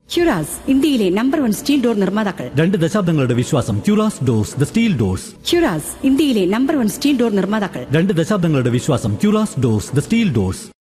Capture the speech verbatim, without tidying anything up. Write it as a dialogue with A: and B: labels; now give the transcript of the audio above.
A: ക്യുറാസ് ഇന്ത്യയിലെ number one steel door നിർമ്മാതാക്കൾ.
B: രണ്ട് ദശാബ്ദങ്ങളുടെ വിശ്വാസം. ക്യുറാസ് ഡോർസ്, ദ സ്റ്റീൽ ഡോർസ്.
A: ക്യുറാസ് ഇന്ത്യയിലെ നമ്പർ വൺ സ്റ്റീൽ ഡോർ നിർമ്മാതാക്കൾ.
B: രണ്ട് ദശാബ്ദങ്ങളുടെ വിശ്വാസം. ക്യുറാസ് ഡോർസ്, ദ സ്റ്റീൽ ഡോർസ്.